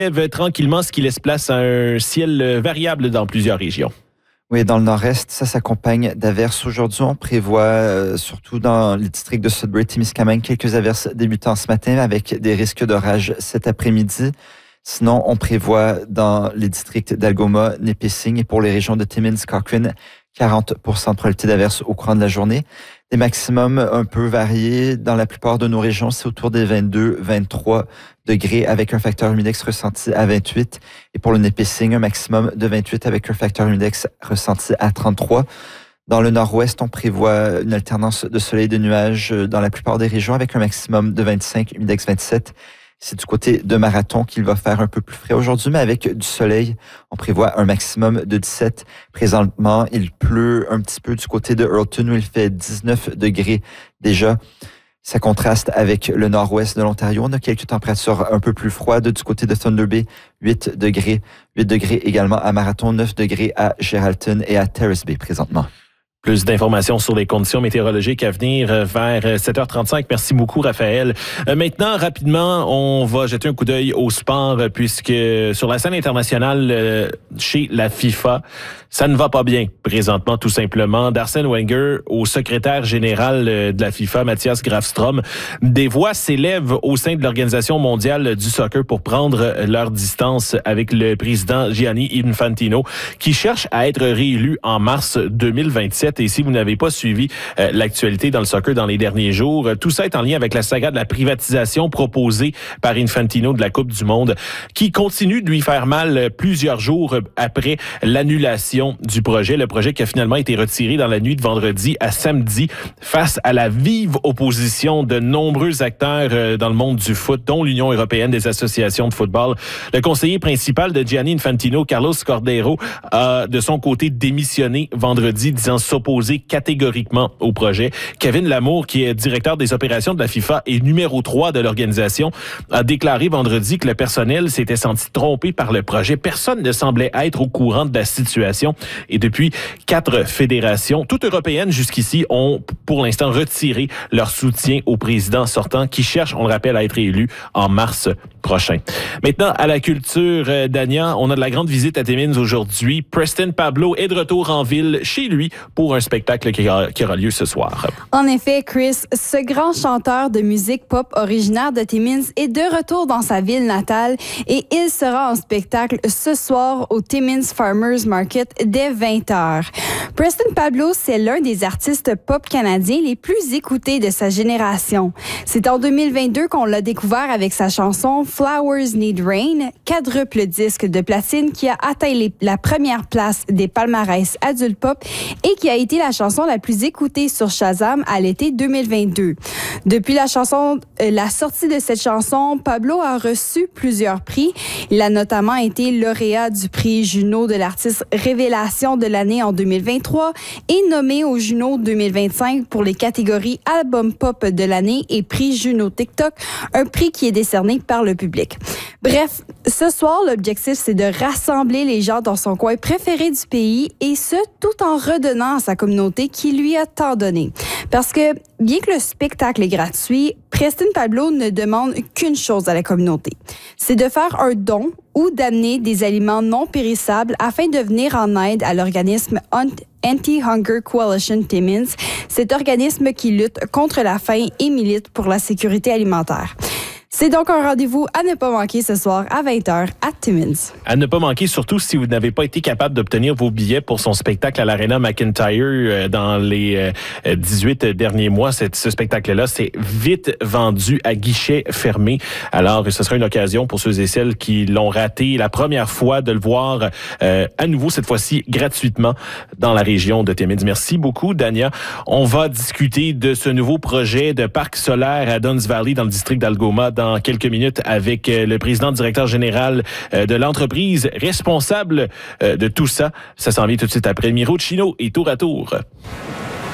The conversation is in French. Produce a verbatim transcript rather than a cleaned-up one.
tranquillement, ce qui laisse place à un ciel variable dans plusieurs régions. Oui, dans le nord-est, ça s'accompagne d'averses. Aujourd'hui, on prévoit, euh, surtout dans les districts de Sudbury, Témiscamingue, quelques averses débutant ce matin avec des risques d'orage cet après-midi. Sinon, on prévoit dans les districts d'Algoma, Nipissing et pour les régions de Timmins, Cochrane, quarante pour cent de probabilité d'averses au courant de la journée. Des maximums un peu variés dans la plupart de nos régions, c'est autour des vingt-deux à vingt-trois degrés avec un facteur humidex ressenti à vingt-huit. Et pour le Nipissing, un maximum de vingt-huit avec un facteur humidex ressenti à trente-trois. Dans le nord-ouest, on prévoit une alternance de soleil et de nuages dans la plupart des régions avec un maximum de vingt-cinq, humidex vingt-sept. C'est du côté de Marathon qu'il va faire un peu plus frais aujourd'hui, mais avec du soleil, on prévoit un maximum de dix-sept. Présentement, il pleut un petit peu du côté de Earlton où il fait dix-neuf degrés déjà. Ça contraste avec le nord-ouest de l'Ontario. On a quelques températures un peu plus froides du côté de Thunder Bay, huit degrés. huit degrés également à Marathon, neuf degrés à Geraldton et à Terrace Bay présentement. Plus d'informations sur les conditions météorologiques à venir vers sept heures trente-cinq. Merci beaucoup, Raphaël. Maintenant, rapidement, on va jeter un coup d'œil au sport puisque sur la scène internationale chez la FIFA, ça ne va pas bien présentement, tout simplement. D'Arsène Wenger au secrétaire général de la FIFA, Mathias Grafström, des voix s'élèvent au sein de l'Organisation mondiale du soccer pour prendre leur distance avec le président Gianni Infantino qui cherche à être réélu en mars deux mille vingt-sept. Et si vous n'avez pas suivi euh, l'actualité dans le soccer dans les derniers jours, euh, tout ça est en lien avec la saga de la privatisation proposée par Infantino de la Coupe du Monde, qui continue de lui faire mal euh, plusieurs jours après l'annulation du projet. Le projet qui a finalement été retiré dans la nuit de vendredi à samedi face à la vive opposition de nombreux acteurs euh, dans le monde du foot, dont l'Union européenne des associations de football. Le conseiller principal de Gianni Infantino, Carlos Cordeiro, a de son côté démissionné vendredi, disant s'opposer catégoriquement au projet. Kevin Lamour, qui est directeur des opérations de la FIFA et numéro trois de l'organisation, a déclaré vendredi que le personnel s'était senti trompé par le projet. Personne ne semblait être au courant de la situation. Et depuis, quatre fédérations, toutes européennes jusqu'ici, ont pour l'instant retiré leur soutien au président sortant qui cherche, on le rappelle, à être élu en mars prochain. Maintenant, à la culture, euh, Dania, on a de la grande visite à Timmins aujourd'hui. Preston Pablo est de retour en ville chez lui pour un spectacle qui, a, qui aura lieu ce soir. En effet, Chris, ce grand chanteur de musique pop originaire de Timmins est de retour dans sa ville natale et il sera en spectacle ce soir au Timmins Farmers Market dès vingt heures. Preston Pablo, c'est l'un des artistes pop canadiens les plus écoutés de sa génération. C'est en deux mille vingt-deux qu'on l'a découvert avec sa chanson Flowers Need Rain, quadruple disque de platine qui a atteint les, la première place des palmarès adultes pop et qui a été la chanson la plus écoutée sur Shazam à l'été deux mille vingt-deux. Depuis la chanson, euh, la sortie de cette chanson, Pablo a reçu plusieurs prix. Il a notamment été lauréat du prix Juno de l'artiste révélation de l'année en deux mille vingt-trois et nommé au Juno deux mille vingt-cinq pour les catégories album pop de l'année et prix Juno TikTok, un prix qui est décerné par le public. Bref, ce soir, l'objectif, c'est de rassembler les gens dans son coin préféré du pays et ce, tout en redonnant à sa communauté qui lui a tant donné. Parce que, bien que le spectacle est gratuit, Preston Pablo ne demande qu'une chose à la communauté. C'est de faire un don ou d'amener des aliments non périssables afin de venir en aide à l'organisme Anti-Hunger Coalition Timmins, cet organisme qui lutte contre la faim et milite pour la sécurité alimentaire. C'est donc un rendez-vous à ne pas manquer ce soir à vingt heures à Timmins. À ne pas manquer, surtout si vous n'avez pas été capable d'obtenir vos billets pour son spectacle à l'Arena McIntyre dans les dix-huit derniers mois. Ce spectacle-là, c'est vite vendu à guichet fermé. Alors, ce sera une occasion pour ceux et celles qui l'ont raté la première fois de le voir euh, à nouveau, cette fois-ci gratuitement, dans la région de Timmins. Merci beaucoup, Dania. On va discuter de ce nouveau projet de parc solaire à Duns Valley dans le district d'Algoma dans quelques minutes avec le président directeur général de l'entreprise responsable de tout ça. Ça s'en vient tout de suite après Miro Chino et Tour à Tour.